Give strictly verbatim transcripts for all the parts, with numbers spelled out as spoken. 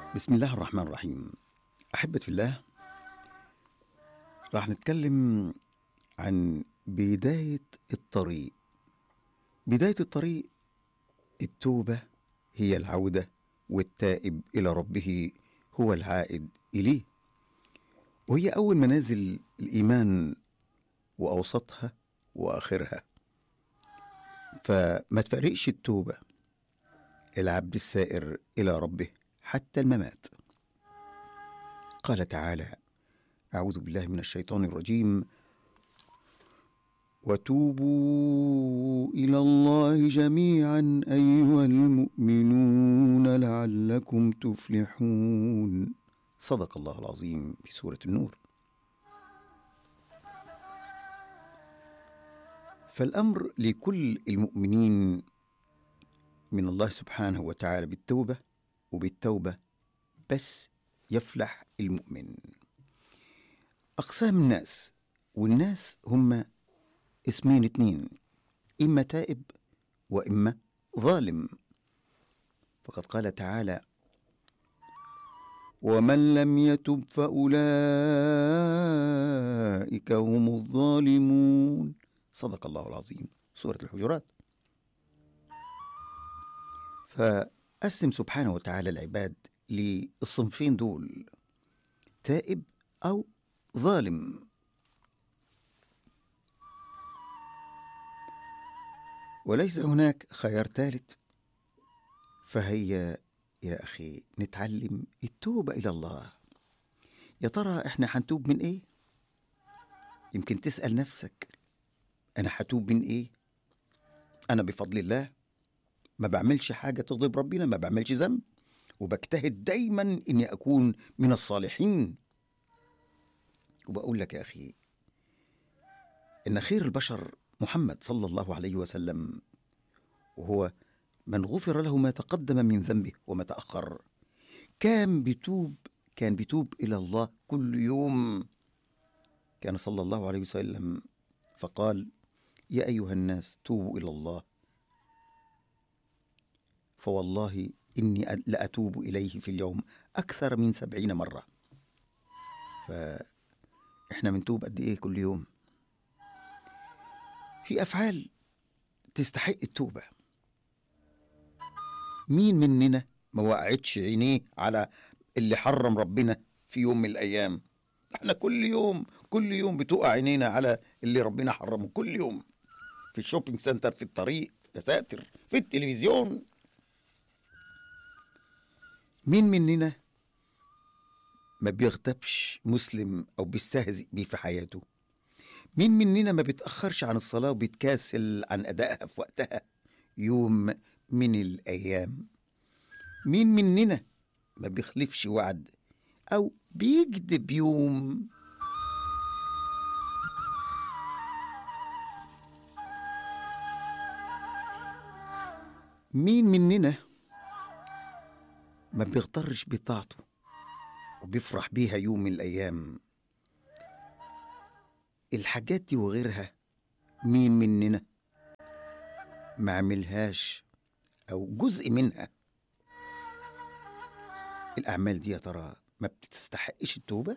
بسم الله الرحمن الرحيم. أحبة الله، راح نتكلم عن بداية الطريق. بداية الطريق التوبة هي العودة، والتائب إلى ربه هو العائد إليه، وهي أول منازل الإيمان وأوسطها وآخرها. فما تفرقش التوبة العبد السائر إلى ربه حتى الممات. قال تعالى: أعوذ بالله من الشيطان الرجيم: وتوبوا إلى الله جميعا أيها المؤمنون لعلكم تفلحون. صدق الله العظيم في سورة النور. فالأمر لكل المؤمنين من الله سبحانه وتعالى بالتوبة، وبالتوبة بس يفلح المؤمن. أقسام الناس، والناس هم اسمين اتنين: إما تائب وإما ظالم. فقد قال تعالى: ومن لم يتب فأولئك هم الظالمون. صدق الله العظيم، سورة الحجرات. فقسم سبحانه وتعالى العباد للصنفين دول: تائب أو ظالم. وليس هناك خيار ثالث. فهيا يا أخي نتعلم التوبة إلى الله. يا ترى إحنا حنتوب من إيه؟ يمكن تسأل نفسك: أنا حتوب من إيه؟ أنا بفضل الله ما بعملش حاجة تغضب ربنا، ما بعملش ذنب، وبجتهد دايما إني أكون من الصالحين. وبقول لك يا أخي إن خير البشر محمد صلى الله عليه وسلم، وهو من غفر له ما تقدم من ذنبه وما تأخر، كان بيتوب كان بيتوب إلى الله كل يوم. كان صلى الله عليه وسلم فقال: يا أيها الناس توبوا إلى الله، فوالله إني لأتوب إليه في اليوم أكثر من سبعين مرة. فإحنا بنتوب قد إيه كل يوم؟ في أفعال تستحق التوبة. مين مننا ما وقعتش عينيه على اللي حرم ربنا في يوم من الأيام؟ احنا كل يوم كل يوم بتقع عينينا على اللي ربنا حرمه، كل يوم، في الشوبينج سنتر، في الطريق، يا ساتر، في التلفزيون. مين مننا ما بيغتابش مسلم أو بيستهزئ بيه في حياته؟ مين مننا ما بيتأخرش عن الصلاة وبيتكاسل عن أدائها في وقتها يوم من الأيام؟ مين مننا ما بيخلفش وعد أو بيكذب يوم؟ مين مننا ما بيغترش بطاعته وبيفرح بيها يوم من الأيام؟ الحاجات دي وغيرها مين مننا ما عملهاش أو جزء منها؟ الأعمال دي يا ترى ما بتستحقش التوبة؟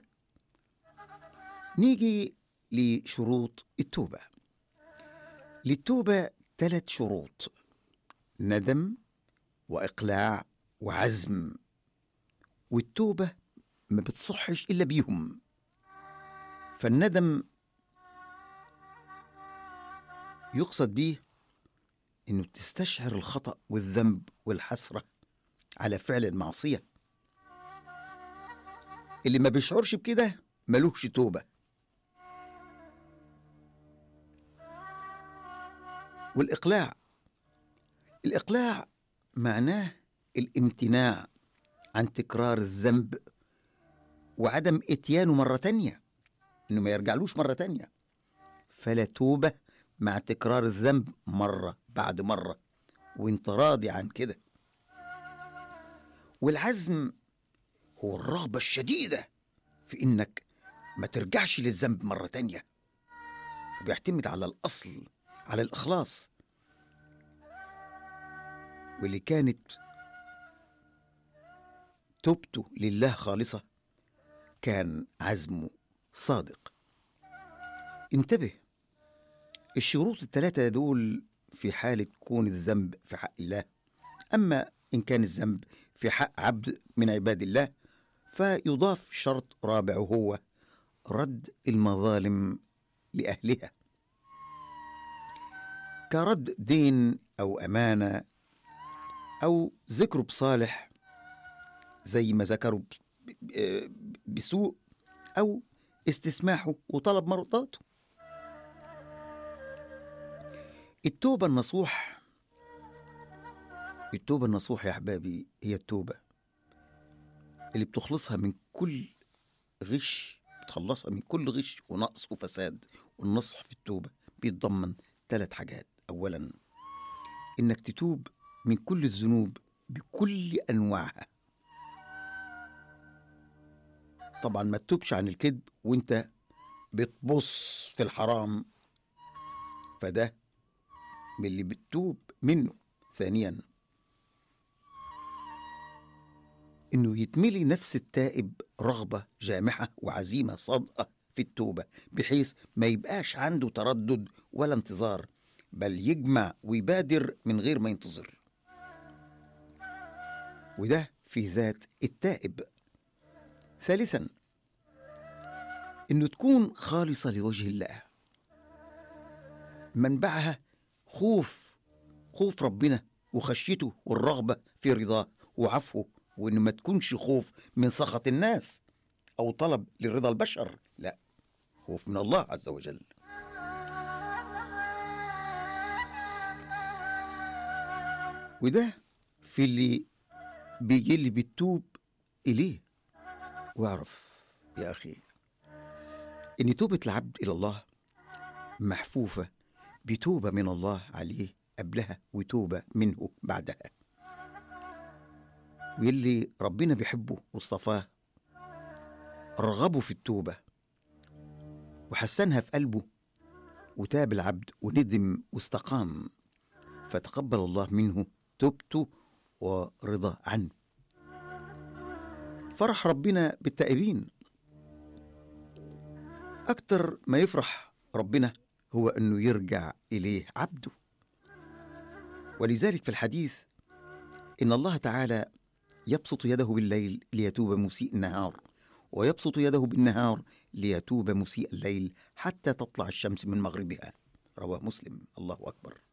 نيجي لشروط التوبة. للتوبة ثلاث شروط: ندم وإقلاع وعزم. والتوبة ما بتصحش إلا بيهم. فالندم يقصد بيه إنه تستشعر الخطأ والذنب والحسرة على فعل المعصية. اللي ما بيشعرش بكده ملوش توبة. والإقلاع الإقلاع معناه الامتناع عن تكرار الذنب وعدم إتيانه مرة تانية، إنه ما يرجعلوش مرة تانية. فلا توبة مع تكرار الذنب مرة بعد مرة وانت راضي عن كده. والعزم هو الرغبة الشديدة في إنك ما ترجعش للذنب مرة تانية، وبيعتمد على الأصل، على الإخلاص. واللي كانت توبته لله خالصة كان عزمه صادق. انتبه، الشروط الثلاثة دول في حالة كون الذنب في حق الله. أما إن كان الذنب في حق عبد من عباد الله فيضاف شرط رابع، وهو رد المظالم لأهلها، كرد دين أو أمانة أو ذكره بصالح زي ما ذكروا بسوء، أو استسماحه وطلب مرضاته. التوبة النصوح التوبة النصوح يا أحبابي هي التوبة اللي بتخلصها من كل غش، بتخلصها من كل غش ونقص وفساد. والنصح في التوبة بيتضمن ثلاث حاجات. أولا، إنك تتوب من كل الذنوب بكل أنواعها. طبعا ما تتوبش عن الكذب وانت بتبص في الحرام، فده من اللي بتتوب منه. ثانيا، إنه يتملي نفس التائب رغبة جامحة وعزيمة صادقة في التوبة، بحيث ما يبقاش عنده تردد ولا انتظار، بل يجمع ويبادر من غير ما ينتظر، وده في ذات التائب. ثالثا، إنه تكون خالصة لوجه الله، منبعها خوف خوف ربنا وخشيته والرغبة في رضاه وعفوه، وإنه ما تكونش خوف من سخط الناس أو طلب لرضا البشر، لا، خوف من الله عز وجل. وده في اللي بيجي اللي بتتوب إليه. واعرف يا أخي إن توبة العبد إلى الله محفوفة بتوبة من الله عليه قبلها وتوبة منه بعدها. واللي ربنا بيحبه واصطفاه رغبه في التوبة وحسنها في قلبه، وتاب العبد وندم واستقام، فتقبل الله منه توبته ورضى عنه. فرح ربنا بالتائبين. أكتر ما يفرح ربنا هو أنه يرجع إليه عبده. ولذلك في الحديث إن الله تعالى يبسط يده بالليل ليتوب مسيء النهار، ويبسط يده بالنهار ليتوب مسيء الليل حتى تطلع الشمس من مغربها. رواه مسلم. الله أكبر.